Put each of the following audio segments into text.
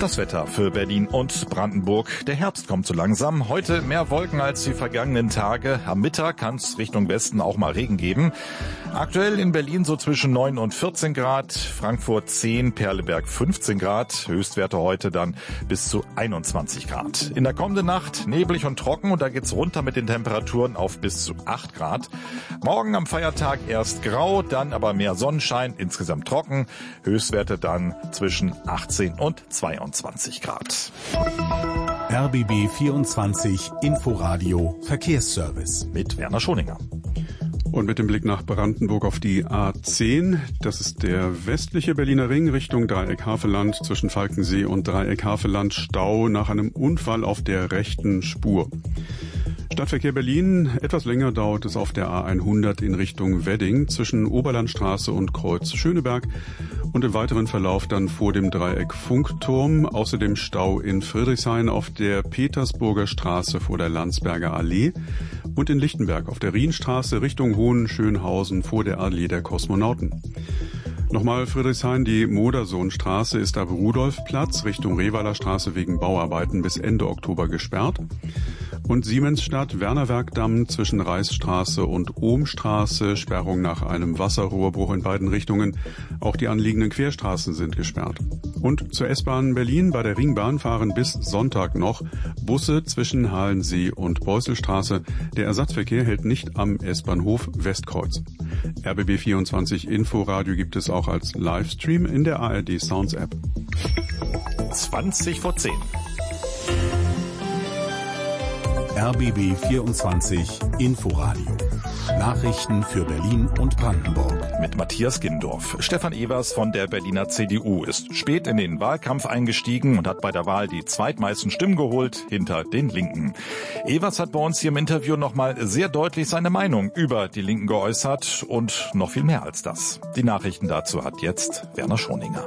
Das Wetter für Berlin und Brandenburg. Der Herbst kommt so langsam. Heute mehr Wolken als die vergangenen Tage. Am Mittag kann es Richtung Westen auch mal Regen geben. Aktuell in Berlin so zwischen 9 und 14 Grad, Frankfurt 10, Perleberg 15 Grad, Höchstwerte heute dann bis zu 21 Grad. In der kommenden Nacht neblig und trocken und da geht's runter mit den Temperaturen auf bis zu 8 Grad. Morgen am Feiertag erst grau, dann aber mehr Sonnenschein, insgesamt trocken, Höchstwerte dann zwischen 18 und 22 Grad. RBB 24 Inforadio Verkehrsservice Mit Werner Schoninger. Und mit dem Blick nach Brandenburg auf die A10, das ist der westliche Berliner Ring Richtung Dreieck-Havelland zwischen Falkensee und Dreieck-Havelland, Stau nach einem Unfall auf der rechten Spur. Stadtverkehr Berlin, etwas länger dauert es auf der A100 in Richtung Wedding zwischen Oberlandstraße und Kreuz Schöneberg und im weiteren Verlauf dann vor dem Dreieck Funkturm, außerdem Stau in Friedrichshain auf der Petersburger Straße vor der Landsberger Allee und in Lichtenberg auf der Rienstraße Richtung Hohenschönhausen vor der Allee der Kosmonauten. Nochmal Friedrichshain, die Modersohnstraße ist ab Rudolfplatz Richtung Rehweiler Straße wegen Bauarbeiten bis Ende Oktober gesperrt. Und Siemensstadt Wernerwerkdamm zwischen Reichsstraße und Ohmstraße, Sperrung nach einem Wasserrohrbruch in beiden Richtungen. Auch die anliegenden Querstraßen sind gesperrt. Und zur S-Bahn Berlin bei der Ringbahn fahren bis Sonntag noch Busse zwischen Halensee und Beusselstraße. Der Ersatzverkehr hält nicht am S-Bahnhof Westkreuz. RBB 24 Inforadio gibt es auch als Livestream in der ARD Sounds App. 20 vor 10. RBB 24 Inforadio. Nachrichten für Berlin und Brandenburg. Mit Matthias Gindorf. Stefan Evers von der Berliner CDU ist spät in den Wahlkampf eingestiegen und hat bei der Wahl die zweitmeisten Stimmen geholt, hinter den Linken. Evers hat bei uns hier im Interview nochmal sehr deutlich seine Meinung über die Linken geäußert und noch viel mehr als das. Die Nachrichten dazu hat jetzt Werner Schoninger.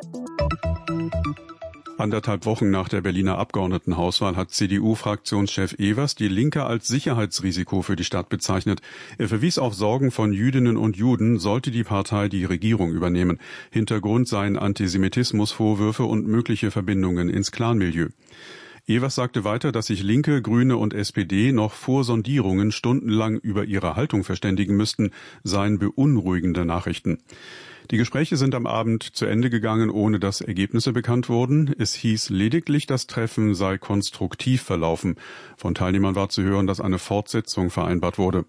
1,5 Wochen nach der Berliner Abgeordnetenhauswahl hat CDU-Fraktionschef Evers die Linke als Sicherheitsrisiko für die Stadt bezeichnet. Er verwies auf Sorgen von Jüdinnen und Juden, sollte die Partei die Regierung übernehmen. Hintergrund seien Antisemitismusvorwürfe und mögliche Verbindungen ins Clanmilieu. Evers sagte weiter, dass sich Linke, Grüne und SPD noch vor Sondierungen stundenlang über ihre Haltung verständigen müssten, seien beunruhigende Nachrichten. Die Gespräche sind am Abend zu Ende gegangen, ohne dass Ergebnisse bekannt wurden. Es hieß lediglich, das Treffen sei konstruktiv verlaufen. Von Teilnehmern war zu hören, dass eine Fortsetzung vereinbart wurde.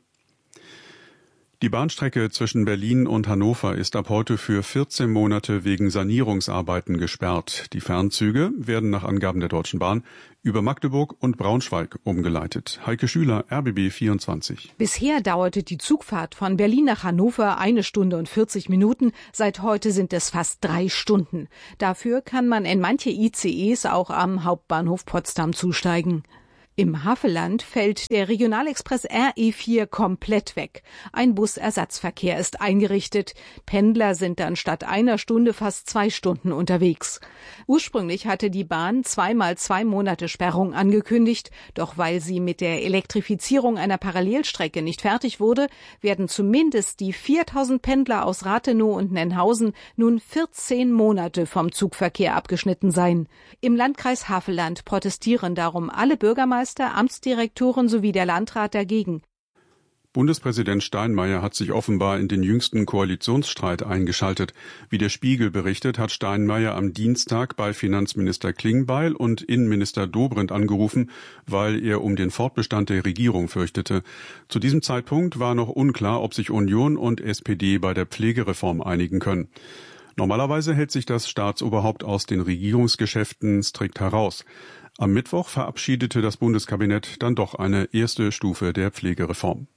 Die Bahnstrecke zwischen Berlin und Hannover ist ab heute für 14 Monate wegen Sanierungsarbeiten gesperrt. Die Fernzüge werden nach Angaben der Deutschen Bahn über Magdeburg und Braunschweig umgeleitet. Heike Schüler, RBB 24. Bisher dauerte die Zugfahrt von Berlin nach Hannover 1 Stunde und 40 Minuten. Seit heute sind es fast 3 Stunden. Dafür kann man in manche ICEs auch am Hauptbahnhof Potsdam zusteigen. Im Havelland fällt der Regionalexpress RE4 komplett weg. Ein Busersatzverkehr ist eingerichtet. Pendler sind dann statt 1 Stunde fast 2 Stunden unterwegs. Ursprünglich hatte die Bahn 2x2 Monate Sperrung angekündigt. Doch weil sie mit der Elektrifizierung einer Parallelstrecke nicht fertig wurde, werden zumindest die 4000 Pendler aus Rathenow und Nennhausen nun 14 Monate vom Zugverkehr abgeschnitten sein. Im Landkreis Havelland protestieren darum alle Bürgermeister, Amtsdirektoren sowie der Landrat dagegen. Bundespräsident Steinmeier hat sich offenbar in den jüngsten Koalitionsstreit eingeschaltet. Wie der Spiegel berichtet, hat Steinmeier am Dienstag bei Finanzminister Klingbeil und Innenminister Dobrindt angerufen, weil er um den Fortbestand der Regierung fürchtete. Zu diesem Zeitpunkt war noch unklar, ob sich Union und SPD bei der Pflegereform einigen können. Normalerweise hält sich das Staatsoberhaupt aus den Regierungsgeschäften strikt heraus. Am Mittwoch verabschiedete das Bundeskabinett dann doch eine erste Stufe der Pflegereform.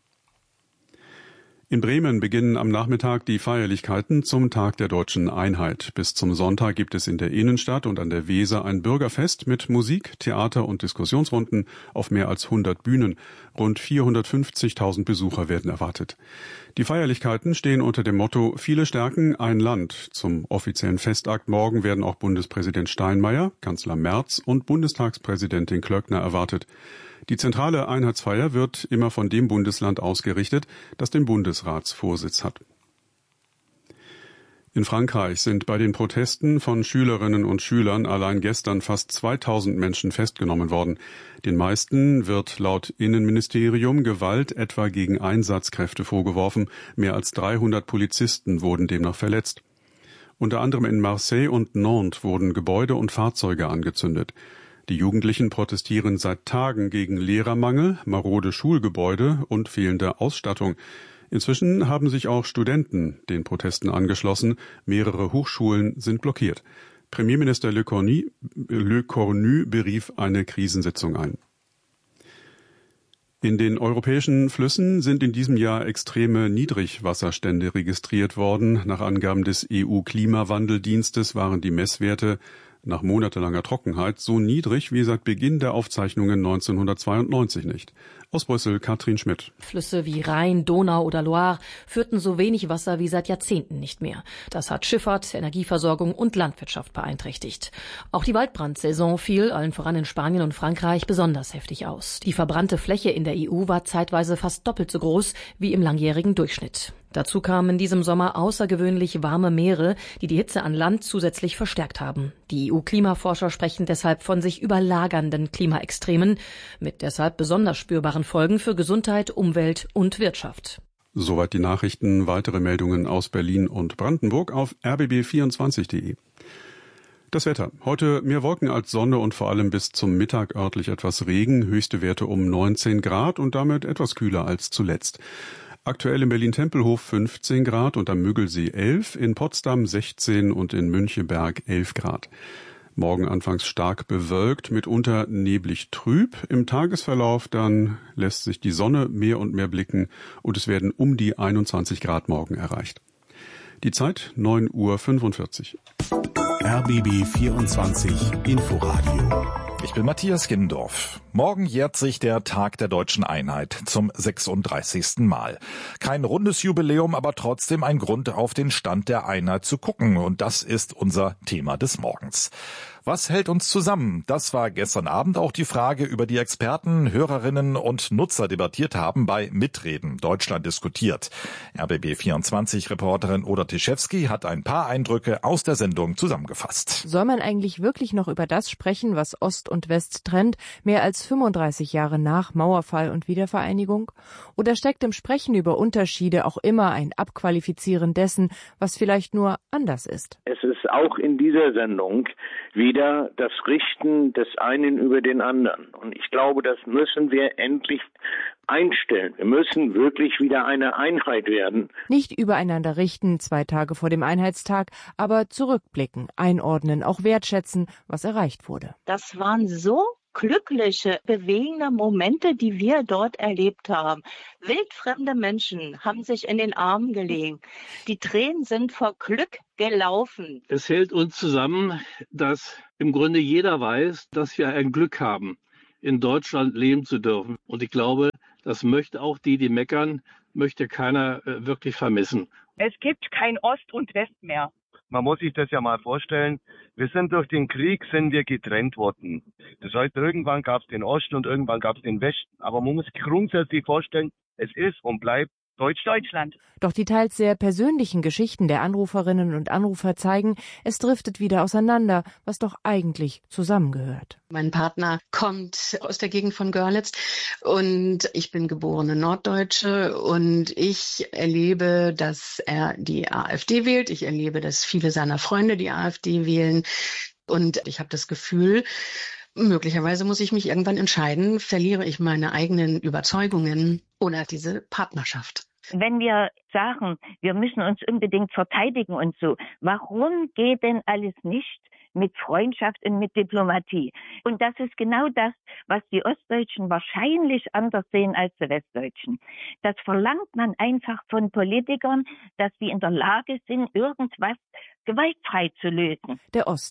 In Bremen beginnen am Nachmittag die Feierlichkeiten zum Tag der Deutschen Einheit. Bis zum Sonntag gibt es in der Innenstadt und an der Weser ein Bürgerfest mit Musik, Theater und Diskussionsrunden auf mehr als 100 Bühnen. Rund 450.000 Besucher werden erwartet. Die Feierlichkeiten stehen unter dem Motto Viele stärken ein Land. Zum offiziellen Festakt morgen werden auch Bundespräsident Steinmeier, Kanzler Merz und Bundestagspräsidentin Klöckner erwartet. Die zentrale Einheitsfeier wird immer von dem Bundesland ausgerichtet, das den Bundesratsvorsitz hat. In Frankreich sind bei den Protesten von Schülerinnen und Schülern allein gestern fast 2000 Menschen festgenommen worden. Den meisten wird laut Innenministerium Gewalt etwa gegen Einsatzkräfte vorgeworfen. Mehr als 300 Polizisten wurden demnach verletzt. Unter anderem in Marseille und Nantes wurden Gebäude und Fahrzeuge angezündet. Die Jugendlichen protestieren seit Tagen gegen Lehrermangel, marode Schulgebäude und fehlende Ausstattung. Inzwischen haben sich auch Studenten den Protesten angeschlossen. Mehrere Hochschulen sind blockiert. Premierminister Le Cornu berief eine Krisensitzung ein. In den europäischen Flüssen sind in diesem Jahr extreme Niedrigwasserstände registriert worden. Nach Angaben des EU-Klimawandeldienstes waren die Messwerte nach monatelanger Trockenheit so niedrig wie seit Beginn der Aufzeichnungen 1992 nicht. Aus Brüssel Katrin Schmidt. Flüsse wie Rhein, Donau oder Loire führten so wenig Wasser wie seit Jahrzehnten nicht mehr. Das hat Schifffahrt, Energieversorgung und Landwirtschaft beeinträchtigt. Auch die Waldbrandsaison fiel, allen voran in Spanien und Frankreich, besonders heftig aus. Die verbrannte Fläche in der EU war zeitweise fast doppelt so groß wie im langjährigen Durchschnitt. Dazu kamen in diesem Sommer außergewöhnlich warme Meere, die die Hitze an Land zusätzlich verstärkt haben. Die EU-Klimaforscher sprechen deshalb von sich überlagernden Klimaextremen mit deshalb besonders spürbaren Folgen für Gesundheit, Umwelt und Wirtschaft. Soweit die Nachrichten. Weitere Meldungen aus Berlin und Brandenburg auf rbb24.de. Das Wetter. Heute mehr Wolken als Sonne und vor allem bis zum Mittag örtlich etwas Regen. Höchste Werte um 19 Grad und damit etwas kühler als zuletzt. Aktuell in Berlin-Tempelhof 15 Grad und am Müggelsee 11, in Potsdam 16 und in Müncheberg 11 Grad. Morgen anfangs stark bewölkt, mitunter neblig trüb. Im Tagesverlauf dann lässt sich die Sonne mehr und mehr blicken und es werden um die 21 Grad morgen erreicht. Die Zeit 9:45 Uhr. RBB 24 Inforadio. Ich bin Matthias Gendorf. Morgen jährt sich der Tag der deutschen Einheit zum 36. Mal. Kein rundes Jubiläum, aber trotzdem ein Grund, auf den Stand der Einheit zu gucken. Und das ist unser Thema des Morgens. Was hält uns zusammen? Das war gestern Abend auch die Frage, über die Experten, Hörerinnen und Nutzer debattiert haben bei Mitreden. Deutschland diskutiert. RBB24-Reporterin Oda Tischewski hat ein paar Eindrücke aus der Sendung zusammengefasst. Soll man eigentlich wirklich noch über das sprechen, was Ost und West trennt, mehr als 35 Jahre nach Mauerfall und Wiedervereinigung? Oder steckt im Sprechen über Unterschiede auch immer ein Abqualifizieren dessen, was vielleicht nur anders ist? Es ist auch in dieser Sendung wieder das Richten des einen über den anderen. Und ich glaube, das müssen wir endlich einstellen. Wir müssen wirklich wieder eine Einheit werden. Nicht übereinander richten, 2 Tage vor dem Einheitstag, aber zurückblicken, einordnen, auch wertschätzen, was erreicht wurde. Das waren so glückliche, bewegende Momente, die wir dort erlebt haben. Wildfremde Menschen haben sich in den Armen gelegen. Die Tränen sind vor Glück gelaufen. Es hält uns zusammen, dass im Grunde jeder weiß, dass wir ein Glück haben, in Deutschland leben zu dürfen. Und ich glaube, das möchte auch die meckern, möchte keiner wirklich vermissen. Es gibt kein Ost und West mehr. Man muss sich das ja mal vorstellen, wir sind durch den Krieg, sind wir getrennt worden. Das heißt, irgendwann gab es den Osten und irgendwann gab es den Westen. Aber man muss sich grundsätzlich vorstellen, es ist und bleibt Deutschland. Doch die teils sehr persönlichen Geschichten der Anruferinnen und Anrufer zeigen, es driftet wieder auseinander, was doch eigentlich zusammengehört. Mein Partner kommt aus der Gegend von Görlitz und ich bin geborene Norddeutsche und ich erlebe, dass er die AfD wählt. Ich erlebe, dass viele seiner Freunde die AfD wählen und ich habe das Gefühl, möglicherweise muss ich mich irgendwann entscheiden, verliere ich meine eigenen Überzeugungen oder diese Partnerschaft. Wenn wir sagen, wir müssen uns unbedingt verteidigen und so, warum geht denn alles nicht mit Freundschaft und mit Diplomatie? Und das ist genau das, was die Ostdeutschen wahrscheinlich anders sehen als die Westdeutschen. Das verlangt man einfach von Politikern, dass sie in der Lage sind, irgendwas gewaltfrei zu lösen. Der Osten.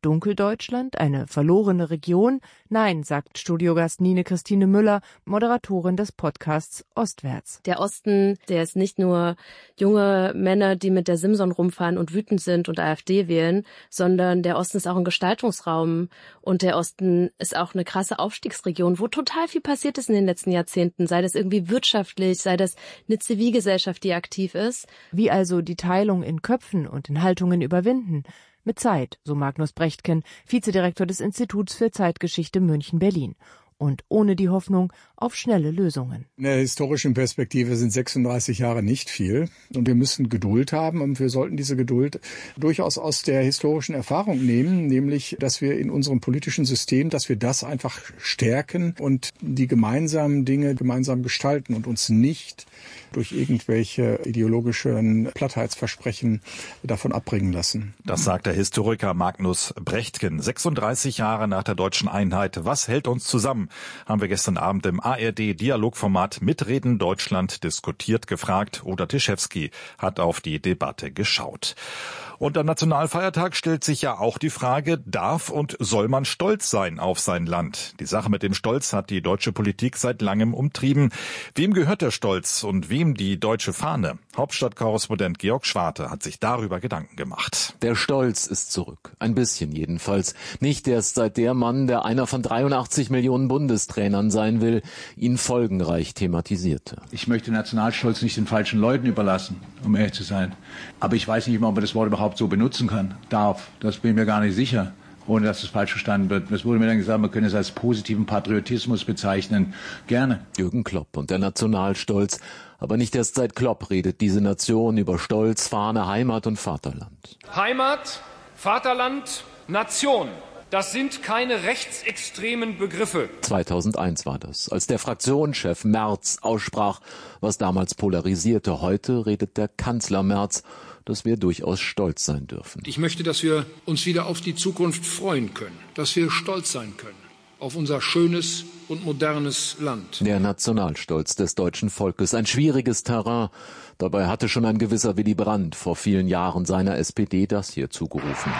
Dunkeldeutschland, eine verlorene Region? Nein, sagt Studiogast Nine Christine Müller, Moderatorin des Podcasts Ostwärts. Der Osten, der ist nicht nur junge Männer, die mit der Simson rumfahren und wütend sind und AfD wählen, sondern der Osten ist auch ein Gestaltungsraum und der Osten ist auch eine krasse Aufstiegsregion, wo total viel passiert ist in den letzten Jahrzehnten, sei das irgendwie wirtschaftlich, sei das eine Zivilgesellschaft, die aktiv ist. Wie also die Teilung in Köpfen und in Haltungen überwinden? Mit Zeit, so Magnus Brechtken, Vizedirektor des Instituts für Zeitgeschichte München-Berlin. Und ohne die Hoffnung auf schnelle Lösungen. In der historischen Perspektive sind 36 Jahre nicht viel. Und wir müssen Geduld haben. Und wir sollten diese Geduld durchaus aus der historischen Erfahrung nehmen. Nämlich, dass wir in unserem politischen System, dass wir das einfach stärken und die gemeinsamen Dinge gemeinsam gestalten und uns nicht durch irgendwelche ideologischen Plattheitsversprechen davon abbringen lassen. Das sagt der Historiker Magnus Brechtken. 36 Jahre nach der deutschen Einheit. Was hält uns zusammen? Haben wir gestern Abend im ARD-Dialogformat Mitreden Deutschland diskutiert, gefragt. Oda Tischewski hat auf die Debatte geschaut. Und am Nationalfeiertag stellt sich ja auch die Frage, darf und soll man stolz sein auf sein Land? Die Sache mit dem Stolz hat die deutsche Politik seit langem umtrieben. Wem gehört der Stolz und wem die deutsche Fahne? Hauptstadtkorrespondent Georg Schwarte hat sich darüber Gedanken gemacht. Der Stolz ist zurück. Ein bisschen jedenfalls. Nicht erst seit der Mann, der einer von 83 Millionen Bundestrainern sein will, ihn folgenreich thematisierte. Ich möchte Nationalstolz nicht den falschen Leuten überlassen, um ehrlich zu sein. Aber ich weiß nicht immer, ob man das Wort überhaupt so benutzen darf. Das bin ich mir gar nicht sicher, ohne dass es falsch verstanden wird. Es wurde mir dann gesagt, man könne es als positiven Patriotismus bezeichnen. Gerne. Jürgen Klopp und der Nationalstolz. Aber nicht erst seit Klopp redet diese Nation über Stolz, Fahne, Heimat und Vaterland. Heimat, Vaterland, Nation. Das sind keine rechtsextremen Begriffe. 2001 war das, als der Fraktionschef Merz aussprach, was damals polarisierte. Heute redet der Kanzler Merz, dass wir durchaus stolz sein dürfen. Ich möchte, dass wir uns wieder auf die Zukunft freuen können, dass wir stolz sein können auf unser schönes und modernes Land. Der Nationalstolz des deutschen Volkes, ein schwieriges Terrain. Dabei hatte schon ein gewisser Willy Brandt vor vielen Jahren seiner SPD das hier zugerufen.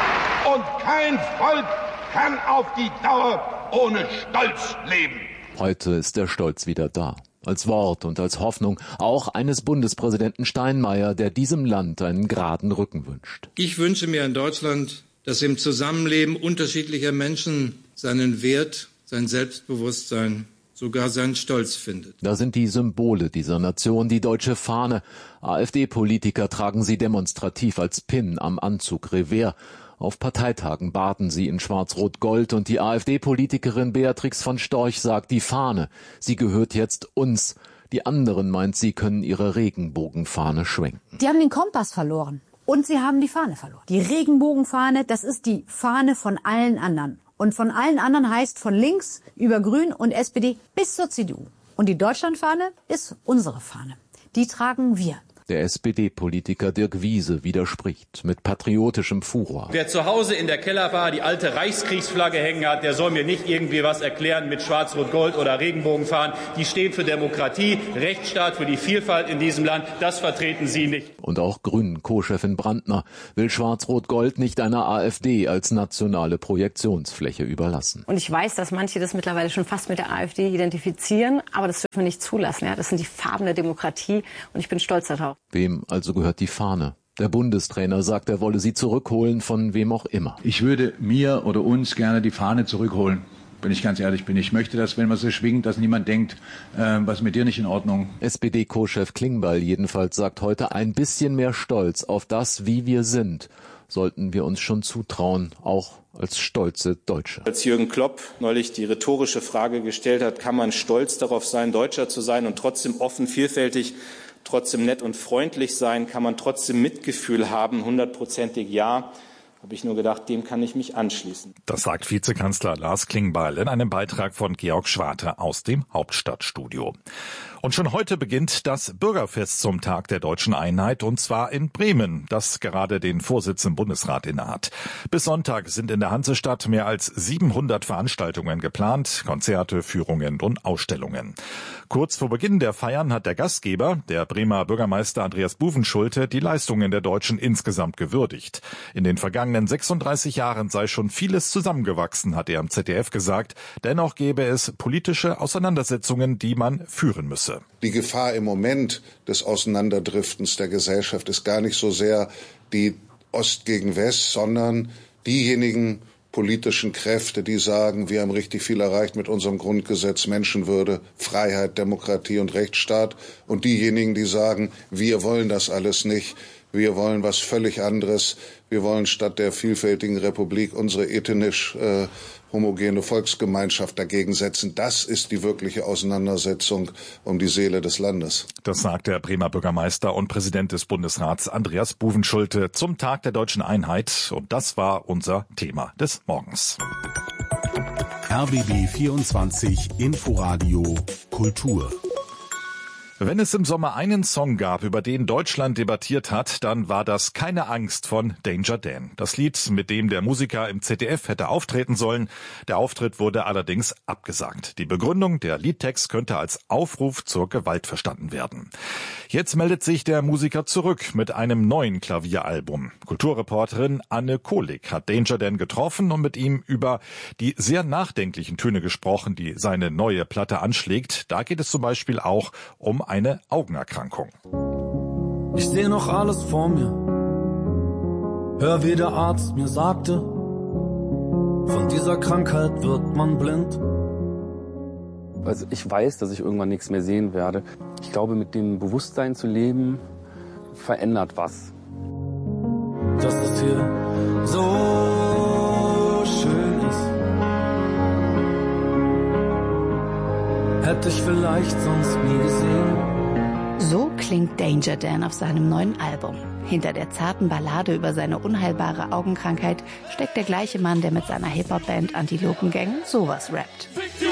Und kein Volk kann auf die Dauer ohne Stolz leben. Heute ist der Stolz wieder da. Als Wort und als Hoffnung auch eines Bundespräsidenten Steinmeier, der diesem Land einen geraden Rücken wünscht. Ich wünsche mir ein Deutschland, das im Zusammenleben unterschiedlicher Menschen seinen Wert, sein Selbstbewusstsein, sogar seinen Stolz findet. Da sind die Symbole dieser Nation, die deutsche Fahne. AfD-Politiker tragen sie demonstrativ als Pin am Anzug Revers. Auf Parteitagen baden sie in Schwarz-Rot-Gold und die AfD-Politikerin Beatrix von Storch sagt, die Fahne, sie gehört jetzt uns. Die anderen, meint sie, können ihre Regenbogenfahne schwenken. Die haben den Kompass verloren und sie haben die Fahne verloren. Die Regenbogenfahne, das ist die Fahne von allen anderen. Und von allen anderen heißt von links über Grün und SPD bis zur CDU. Und die Deutschlandfahne ist unsere Fahne. Die tragen wir. Der SPD-Politiker Dirk Wiese widerspricht mit patriotischem Furor. Wer zu Hause in der Kellerbar die alte Reichskriegsflagge hängen hat, der soll mir nicht irgendwie was erklären mit Schwarz-Rot-Gold oder Regenbogenfahnen. Die stehen für Demokratie, Rechtsstaat, für die Vielfalt in diesem Land. Das vertreten Sie nicht. Und auch Grünen-Co-Chefin Brandner will Schwarz-Rot-Gold nicht einer AfD als nationale Projektionsfläche überlassen. Und ich weiß, dass manche das mittlerweile schon fast mit der AfD identifizieren, aber das dürfen wir nicht zulassen. Ja? Das sind die Farben der Demokratie und ich bin stolz darauf. Wem also gehört die Fahne? Der Bundestrainer sagt, er wolle sie zurückholen, von wem auch immer. Ich würde mir oder uns gerne die Fahne zurückholen, wenn ich ganz ehrlich bin. Ich möchte, dass, wenn man sie schwingt, dass niemand denkt, was ist mit dir nicht in Ordnung. SPD-Co-Chef Klingbeil jedenfalls sagt heute, ein bisschen mehr Stolz auf das, wie wir sind, sollten wir uns schon zutrauen, auch als stolze Deutsche. Als Jürgen Klopp neulich die rhetorische Frage gestellt hat, kann man stolz darauf sein, Deutscher zu sein und trotzdem offen, vielfältig, trotzdem nett und freundlich sein, kann man trotzdem Mitgefühl haben, 100%ig ja. Habe ich nur gedacht, dem kann ich mich anschließen. Das sagt Vizekanzler Lars Klingbeil in einem Beitrag von Georg Schwarte aus dem Hauptstadtstudio. Und schon heute beginnt das Bürgerfest zum Tag der deutschen Einheit, und zwar in Bremen, das gerade den Vorsitz im Bundesrat innehat. Bis Sonntag sind in der Hansestadt mehr als 700 Veranstaltungen geplant, Konzerte, Führungen und Ausstellungen. Kurz vor Beginn der Feiern hat der Gastgeber, der Bremer Bürgermeister Andreas Buvenschulte, die Leistungen der Deutschen insgesamt gewürdigt. In den vergangenen vergangenen 36 Jahren sei schon vieles zusammengewachsen, hat er im ZDF gesagt. Dennoch gäbe es politische Auseinandersetzungen, die man führen müsse. Die Gefahr im Moment des Auseinanderdriftens der Gesellschaft ist gar nicht so sehr die Ost gegen West, sondern diejenigen politischen Kräfte, die sagen, wir haben richtig viel erreicht mit unserem Grundgesetz, Menschenwürde, Freiheit, Demokratie und Rechtsstaat. Und diejenigen, die sagen, wir wollen das alles nicht, wir wollen was völlig anderes. Wir wollen statt der vielfältigen Republik unsere ethnisch homogene Volksgemeinschaft dagegen setzen. Das ist die wirkliche Auseinandersetzung um die Seele des Landes. Das sagt der Bremer Bürgermeister und Präsident des Bundesrats Andreas Buvenschulte zum Tag der Deutschen Einheit. Und das war unser Thema des Morgens. RBB 24 Inforadio Kultur. Wenn es im Sommer einen Song gab, über den Deutschland debattiert hat, dann war das Keine Angst von Danger Dan. Das Lied, mit dem der Musiker im ZDF hätte auftreten sollen. Der Auftritt wurde allerdings abgesagt. Die Begründung, der Liedtext könnte als Aufruf zur Gewalt verstanden werden. Jetzt meldet sich der Musiker zurück mit einem neuen Klavieralbum. Kulturreporterin Anne Kohlig hat Danger Dan getroffen und mit ihm über die sehr nachdenklichen Töne gesprochen, die seine neue Platte anschlägt. Da geht es zum Beispiel auch um eine Augenerkrankung. Ich sehe noch alles vor mir. Hör, wie der Arzt mir sagte, von dieser Krankheit wird man blind. Also ich weiß, dass ich irgendwann nichts mehr sehen werde. Ich glaube, mit dem Bewusstsein zu leben, verändert was. Dass es hier so schön ist, hätte ich vielleicht sonst nie gesehen. So klingt Danger Dan auf seinem neuen Album. Hinter der zarten Ballade über seine unheilbare Augenkrankheit steckt der gleiche Mann, der mit seiner Hip-Hop-Band Antilopen Gang sowas rappt.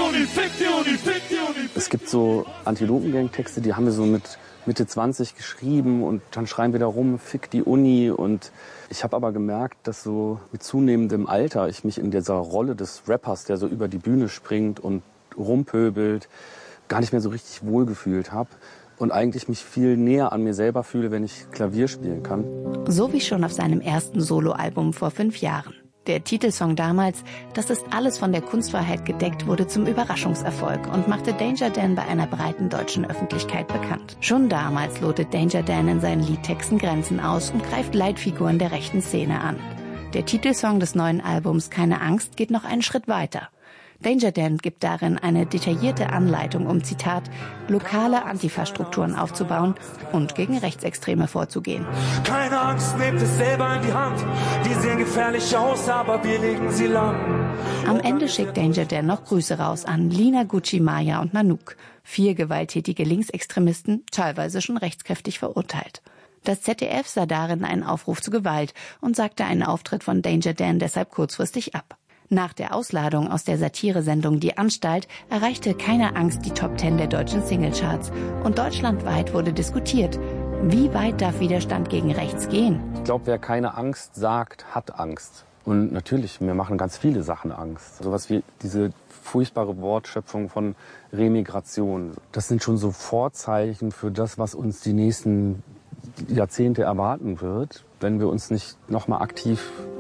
Es gibt so Antilopen Gang-Texte, die haben wir so mit Mitte 20 geschrieben und dann schreiben wir da rum, fick die Uni. Und ich habe aber gemerkt, dass so mit zunehmendem Alter ich mich in dieser Rolle des Rappers, der so über die Bühne springt und rumpöbelt, gar nicht mehr so richtig wohlgefühlt habe und eigentlich mich viel näher an mir selber fühle, wenn ich Klavier spielen kann. So wie schon auf seinem ersten Soloalbum vor 5 Jahren. Der Titelsong damals, Das ist alles von der Kunstfreiheit gedeckt, wurde zum Überraschungserfolg und machte Danger Dan bei einer breiten deutschen Öffentlichkeit bekannt. Schon damals lotet Danger Dan in seinen Liedtexten Grenzen aus und greift Leitfiguren der rechten Szene an. Der Titelsong des neuen Albums Keine Angst geht noch einen Schritt weiter. Danger Dan gibt darin eine detaillierte Anleitung, um, Zitat, lokale Antifa-Strukturen aufzubauen und gegen Rechtsextreme vorzugehen. Keine Angst, nehmt es selber in die Hand. Die sehen gefährlich aus, aber wir legen sie lang. Am Ende schickt Danger Dan noch Grüße raus an Lina, Gucci, Maya und Nanook. 4 gewalttätige Linksextremisten, teilweise schon rechtskräftig verurteilt. Das ZDF sah darin einen Aufruf zu Gewalt und sagte einen Auftritt von Danger Dan deshalb kurzfristig ab. Nach der Ausladung aus der Satiresendung Die Anstalt erreichte Keine Angst die Top 10 der deutschen Singlecharts. Und deutschlandweit wurde diskutiert, wie weit darf Widerstand gegen rechts gehen? Ich glaube, wer keine Angst sagt, hat Angst. Und natürlich, mir machen ganz viele Sachen Angst. Sowas wie diese furchtbare Wortschöpfung von Remigration. Das sind schon so Vorzeichen für das, was uns die nächsten Jahrzehnte erwarten wird, wenn wir uns nicht nochmal aktiv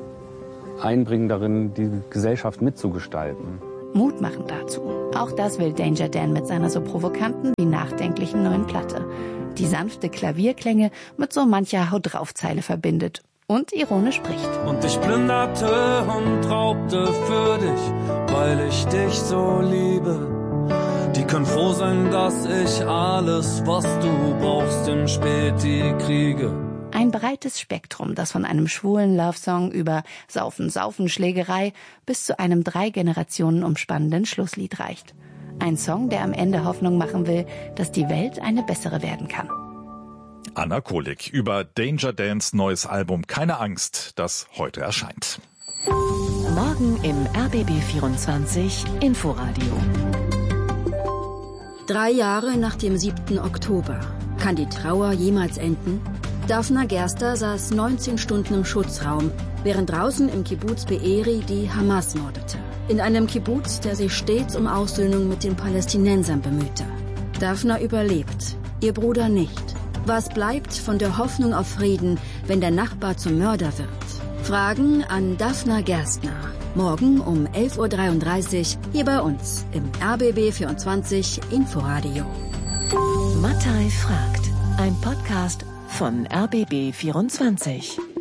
einbringen darin, die Gesellschaft mitzugestalten. Mut machen dazu. Auch das will Danger Dan mit seiner so provokanten wie nachdenklichen neuen Platte. Die sanfte Klavierklänge mit so mancher Haut-drauf-Zeile verbindet und ironisch spricht. Und ich plünderte und raubte für dich, weil ich dich so liebe. Die können froh sein, dass ich alles, was du brauchst, im Späti kriege. Ein breites Spektrum, das von einem schwulen Love-Song über Saufen, Schlägerei bis zu einem 3 Generationen umspannenden Schlusslied reicht. Ein Song, der am Ende Hoffnung machen will, dass die Welt eine bessere werden kann. Anna Kohlig über Danger Dans neues Album Keine Angst, das heute erscheint. Morgen im RBB 24 Inforadio. 3 Jahre nach dem 7. Oktober. Kann die Trauer jemals enden? Dafna Gerster saß 19 Stunden im Schutzraum, während draußen im Kibbuz Be'eri die Hamas mordete. In einem Kibbuz, der sich stets um Aussöhnung mit den Palästinensern bemühte. Dafna überlebt, ihr Bruder nicht. Was bleibt von der Hoffnung auf Frieden, wenn der Nachbar zum Mörder wird? Fragen an Dafna Gerstner. Morgen um 11.33 Uhr hier bei uns im RBB 24 Inforadio. Mattei fragt. Ein Podcast von RBB 24.